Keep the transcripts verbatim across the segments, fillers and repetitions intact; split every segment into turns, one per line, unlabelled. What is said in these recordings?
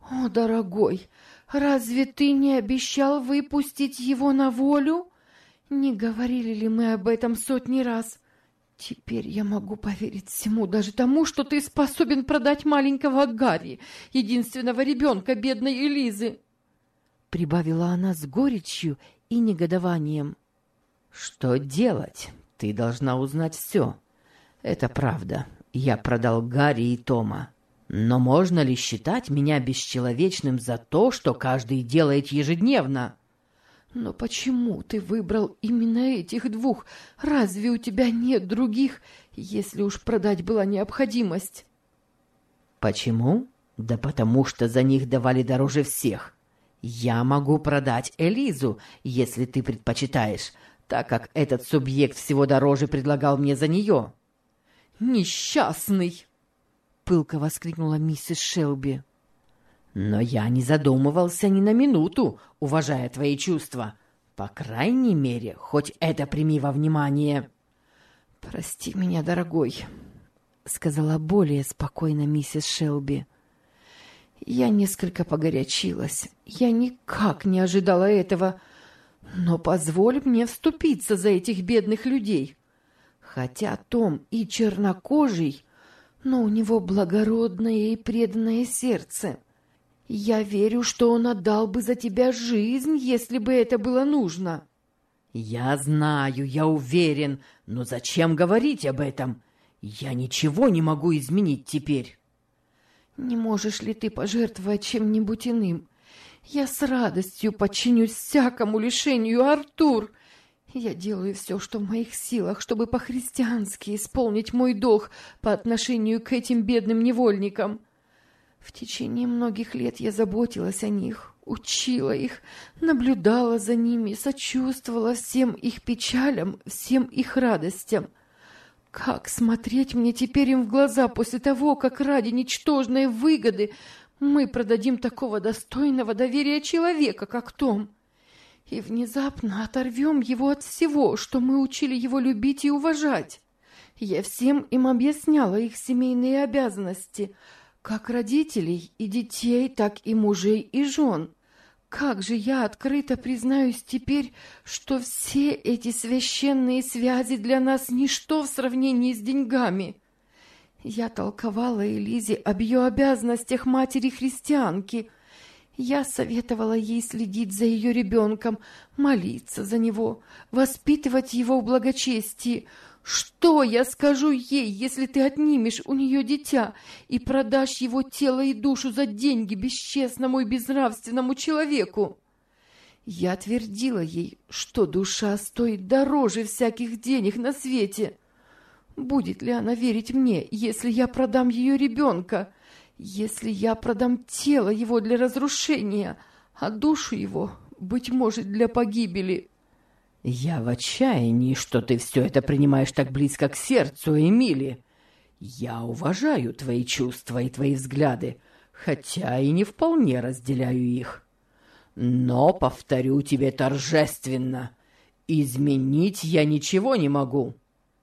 О, дорогой, разве ты не обещал выпустить его на волю? Не говорили ли мы об этом сотни раз? Теперь я могу поверить всему, даже тому, что ты способен продать маленького Гарри, единственного ребенка бедной Элизы. Прибавила она с горечью и негодованием.
Что делать? Ты должна узнать все. Это правда. Я продал Гарри и Тома. Но можно ли считать меня бесчеловечным за то, что каждый делает ежедневно?
Но почему ты выбрал именно этих двух? Разве у тебя нет других, если уж продать была необходимость?
Почему? Да потому что за них давали дороже всех. Я могу продать Элизу, если ты предпочитаешь, так как этот субъект всего дороже предлагал мне за нее.
Несчастный! Пылко воскликнула миссис Шелби.
Но я не задумывался ни на минуту, уважая твои чувства. По крайней мере, хоть это прими во внимание.
Прости меня, дорогой, сказала более спокойно миссис Шелби. Я несколько погорячилась. Я никак не ожидала этого. Но позволь мне вступиться за этих бедных людей. Хотя Том и чернокожий, но у него благородное и преданное сердце. Я верю, что он отдал бы за тебя жизнь, если бы это было нужно.
Я знаю, я уверен, но зачем говорить об этом? Я ничего не могу изменить теперь.
Не можешь ли ты пожертвовать чем-нибудь иным? Я с радостью подчинюсь всякому лишению, Артур. Я делаю все, что в моих силах, чтобы по-христиански исполнить мой долг по отношению к этим бедным невольникам. В течение многих лет я заботилась о них, учила их, наблюдала за ними, сочувствовала всем их печалям, всем их радостям. Как смотреть мне теперь им в глаза после того, как ради ничтожной выгоды мы продадим такого достойного доверия человека, как Том, и внезапно оторвем его от всего, что мы учили его любить и уважать? Я всем им объясняла их семейные обязанности, как родителей и детей, так и мужей и жен. Как же я открыто признаюсь теперь, что все эти священные связи для нас ничто в сравнении с деньгами. Я толковала Элизе об ее обязанностях матери-христианки. Я советовала ей следить за ее ребенком, молиться за него, воспитывать его в благочестии. Что я скажу ей, если ты отнимешь у нее дитя и продашь его тело и душу за деньги бесчестному и безнравственному человеку? Я твердила ей, что душа стоит дороже всяких денег на свете. Будет ли она верить мне, если я продам ее ребенка, если я продам тело его для разрушения, а душу его, быть может, для погибели?
Я в отчаянии, что ты все это принимаешь так близко к сердцу, Эмили. Я уважаю твои чувства и твои взгляды, хотя и не вполне разделяю их. Но, повторю тебе торжественно, изменить я ничего не могу.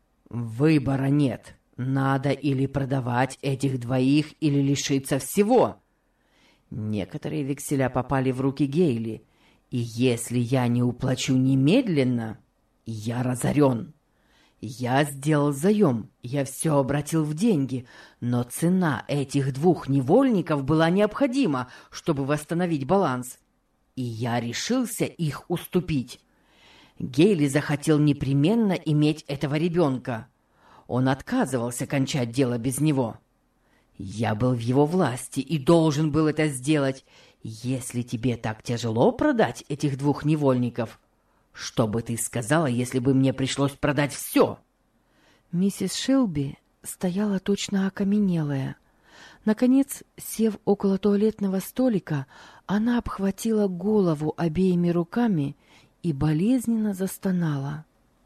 Выбора нет. Надо или продавать этих двоих, или лишиться всего. Некоторые векселя попали в руки Гейли, и если я не уплачу немедленно, я разорен. Я сделал заем, я все обратил в деньги, но цена этих двух невольников была необходима, чтобы восстановить баланс, и я решился их уступить. Гейли захотел непременно иметь этого ребенка. Он отказывался кончать дело без него. Я был в его власти и должен был это сделать. Если тебе так тяжело продать этих двух невольников, что бы ты сказала, если бы мне пришлось продать все?
Миссис Шелби стояла точно окаменелая. Наконец, сев около туалетного столика, она обхватила голову обеими руками и болезненно застонала.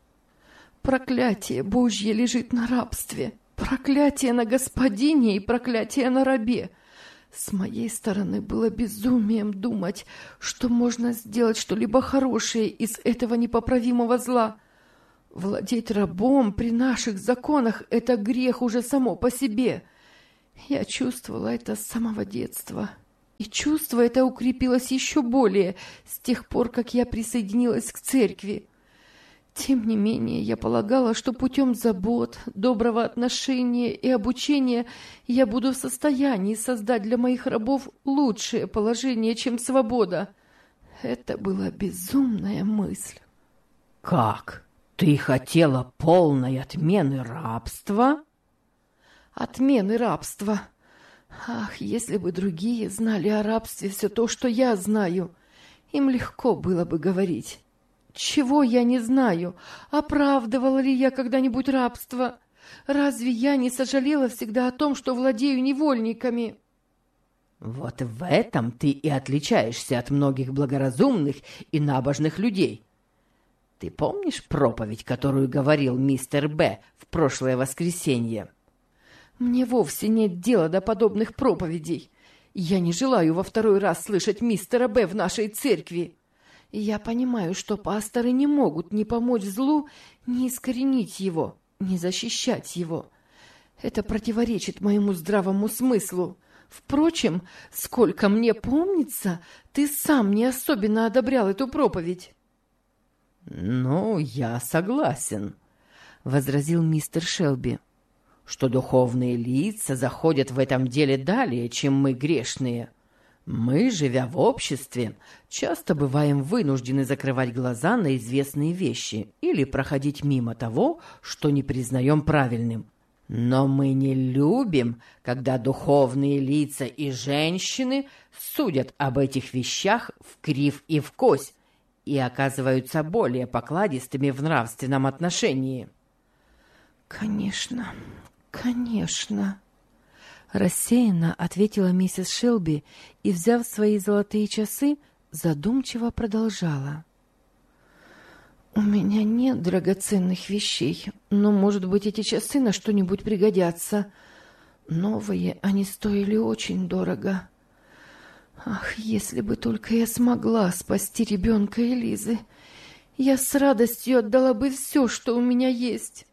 Проклятие Божье лежит на рабстве, проклятие на господине и проклятие на рабе. С моей стороны было безумием думать, что можно сделать что-либо хорошее из этого непоправимого зла. Владеть рабом при наших законах – это грех уже само по себе. Я чувствовала это с самого детства. И чувство это укрепилось еще более с тех пор, как я присоединилась к церкви. Тем не менее, я полагала, что путем забот, доброго отношения и обучения я буду в состоянии создать для моих рабов лучшее положение, чем свобода. Это была безумная мысль.
Как? Ты хотела полной отмены рабства?
Отмены рабства. Ах, если бы другие знали о рабстве все то, что я знаю, им легко было бы говорить. Чего я не знаю? Оправдывала ли я когда-нибудь рабство? Разве я не сожалела всегда о том, что владею невольниками?
Вот в этом ты и отличаешься от многих благоразумных и набожных людей. Ты помнишь проповедь, которую говорил мистер Б в прошлое воскресенье?
Мне вовсе нет дела до подобных проповедей. Я не желаю во второй раз слышать мистера Б в нашей церкви. Я понимаю, что пасторы не могут ни помочь злу, ни искоренить его, ни защищать его. Это противоречит моему здравому смыслу. Впрочем, сколько мне помнится, ты сам не особенно одобрял эту проповедь.
«Ну, я согласен», — возразил мистер Шелби, «что духовные лица заходят в этом деле далее, чем мы грешные. Мы, живя в обществе, часто бываем вынуждены закрывать глаза на известные вещи или проходить мимо того, что не признаем правильным. Но мы не любим, когда духовные лица и женщины судят об этих вещах вкрив и вкось и оказываются более покладистыми в нравственном отношении».
«Конечно, конечно», — рассеянно ответила миссис Шелби и, взяв свои золотые часы, задумчиво продолжала. «У меня нет драгоценных вещей, но, может быть, эти часы на что-нибудь пригодятся. Новые они стоили очень дорого. Ах, если бы только я смогла спасти ребенка Элизы, я с радостью отдала бы все, что у меня есть».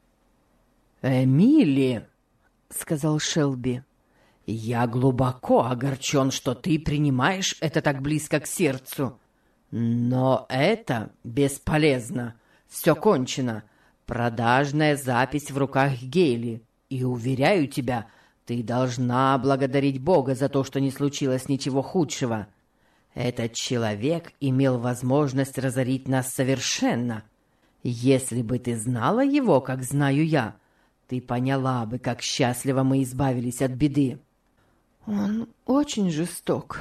«Эмили», — сказал Шелби, — «я глубоко огорчен, что ты принимаешь это так близко к сердцу. Но это бесполезно. Все кончено. Продажная запись в руках Гейли. И, уверяю тебя, ты должна благодарить Бога за то, что не случилось ничего худшего. Этот человек имел возможность разорить нас совершенно. Если бы ты знала его, как знаю я, ты поняла бы, как счастливо мы избавились от беды».
«Он очень жесток».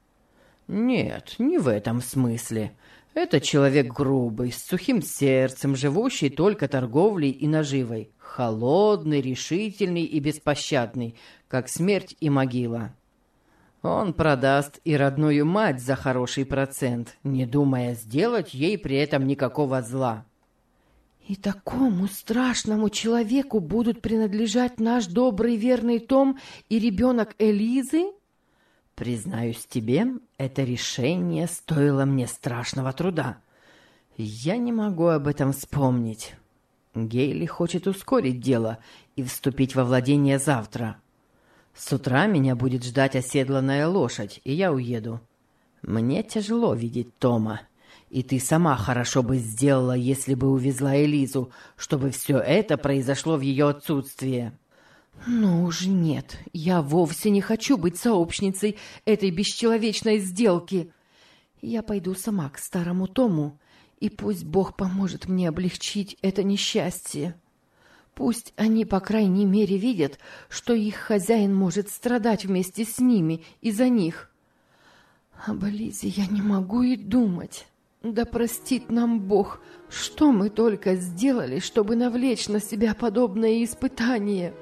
«Нет, не в этом смысле. Это человек грубый, с сухим сердцем, живущий только торговлей и наживой, холодный, решительный и беспощадный, как смерть и могила. Он продаст и родную мать за хороший процент, не думая сделать ей при этом никакого зла».
«И такому страшному человеку будут принадлежать наш добрый верный Том и ребенок Элизы?»
«Признаюсь тебе, это решение стоило мне страшного труда. Я не могу об этом вспомнить. Гейли хочет ускорить дело и вступить во владение завтра. С утра меня будет ждать оседланная лошадь, и я уеду. Мне тяжело видеть Тома. И ты сама хорошо бы сделала, если бы увезла Элизу, чтобы все это произошло в ее отсутствие».
«Ну уж нет, я вовсе не хочу быть сообщницей этой бесчеловечной сделки. Я пойду сама к старому Тому, и пусть Бог поможет мне облегчить это несчастье. Пусть они, по крайней мере, видят, что их хозяин может страдать вместе с ними из-за них. Об Элизе я не могу и думать. Да простит нам Бог, что мы только сделали, чтобы навлечь на себя подобное испытание».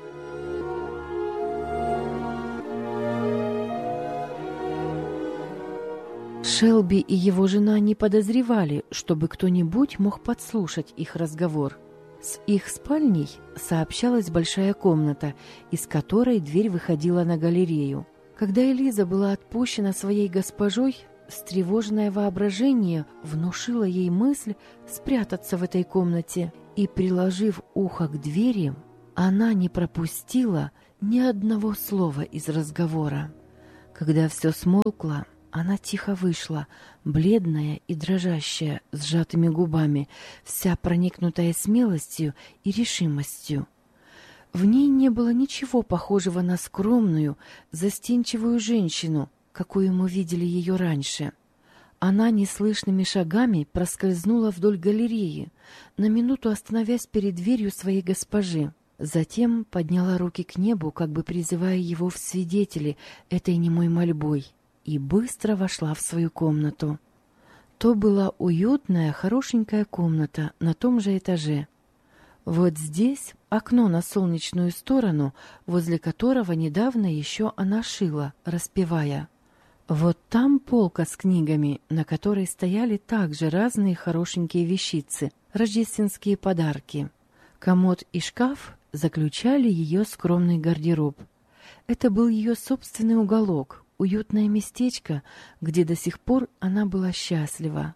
Шелби и его жена не подозревали, чтобы кто-нибудь мог подслушать их разговор. С их спальней сообщалась большая комната, из которой дверь выходила на галерею. Когда Элиза была отпущена своей госпожой, встревоженное воображение внушило ей мысль спрятаться в этой комнате, и, приложив ухо к двери, она не пропустила ни одного слова из разговора. Когда все смолкло, она тихо вышла, бледная и дрожащая, с сжатыми губами, вся проникнутая смелостью и решимостью. В ней не было ничего похожего на скромную, застенчивую женщину, какую мы видели ее раньше. Она неслышными шагами проскользнула вдоль галереи, на минуту остановясь перед дверью своей госпожи. Затем подняла руки к небу, как бы призывая его в свидетели этой немой мольбой, и быстро вошла в свою комнату. То была уютная, хорошенькая комната на том же этаже. Вот здесь окно на солнечную сторону, возле которого недавно еще она шила, распевая. Вот там полка с книгами, на которой стояли также разные хорошенькие вещицы, рождественские подарки. Комод и шкаф заключали ее скромный гардероб. Это был ее собственный уголок, уютное местечко, где до сих пор она была счастлива.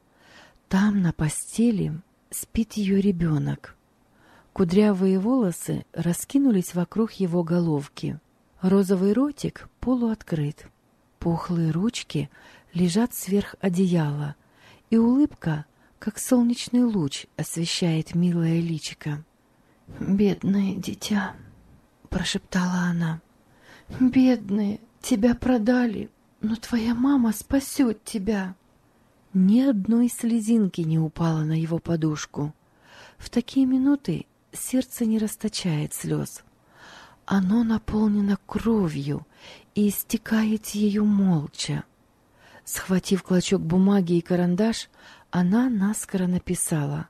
Там, на постели, спит ее ребенок. Кудрявые волосы раскинулись вокруг его головки. Розовый ротик полуоткрыт. Пухлые ручки лежат сверх одеяла, и улыбка, как солнечный луч, освещает милое личико. «Бедное дитя», — прошептала она, — «бедное, тебя продали, но твоя мама спасет тебя». Ни одной слезинки не упало на его подушку. В такие минуты сердце не расточает слез. Оно наполнено кровью и истекает ею молча. Схватив клочок бумаги и карандаш, она наскоро написала: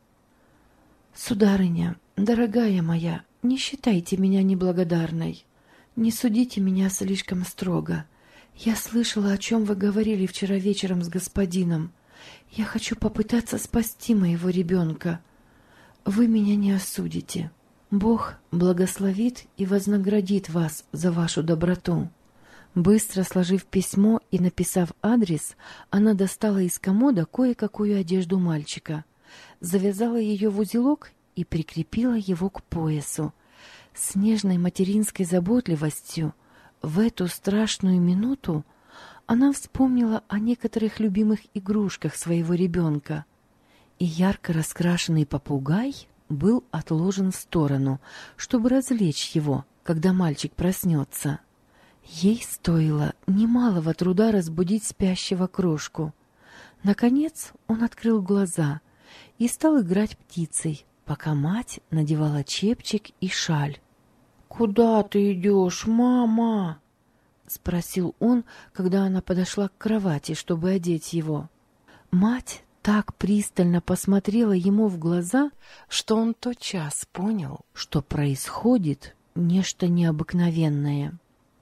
«Сударыня, дорогая моя, не считайте меня неблагодарной. Не судите меня слишком строго. Я слышала, о чем вы говорили вчера вечером с господином. Я хочу попытаться спасти моего ребенка. Вы меня не осудите. Бог благословит и вознаградит вас за вашу доброту». Быстро сложив письмо и написав адрес, она достала из комода кое-какую одежду мальчика, завязала ее в узелок и прикрепила его к поясу. С нежной материнской заботливостью в эту страшную минуту она вспомнила о некоторых любимых игрушках своего ребенка, и ярко раскрашенный попугай был отложен в сторону, чтобы развлечь его, когда мальчик проснется. Ей стоило немалого труда разбудить спящего крошку. Наконец он открыл глаза и стал играть птицей, пока мать надевала чепчик и шаль. «Куда ты идешь, мама?» — спросил он, когда она подошла к кровати, чтобы одеть его. Мать так пристально посмотрела ему в глаза, что он тотчас понял, что происходит нечто необыкновенное.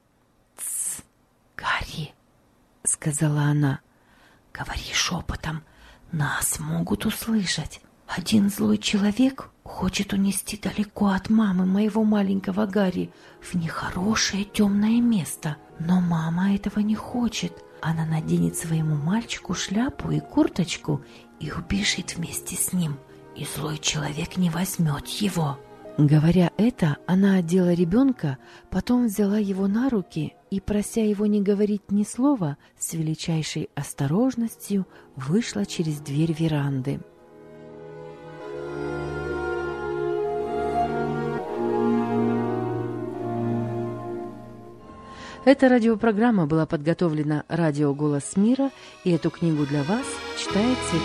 «Тсс, Гарри!» — сказала она. «Говори шепотом, нас могут услышать. Один злой человек хочет унести далеко от мамы моего маленького Гарри в нехорошее темное место. Но мама этого не хочет. Она наденет своему мальчику шляпу и курточку и убежит вместе с ним, и злой человек не возьмет его». Говоря это, она одела ребенка, потом взяла его на руки и, прося его не говорить ни слова, с величайшей осторожностью вышла через дверь веранды. Эта радиопрограмма была подготовлена радио «Голос мира», и эту книгу для вас читает Светлана